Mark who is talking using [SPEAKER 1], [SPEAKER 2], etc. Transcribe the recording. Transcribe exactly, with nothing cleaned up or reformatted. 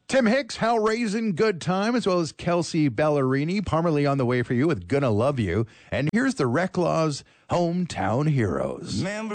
[SPEAKER 1] Tim Hicks, Hellraisin, Good Time, as well as Kelsey Ballerini, Parmalee on the way for you with Gonna Love You. And here's the Reclaws Hometown Heroes.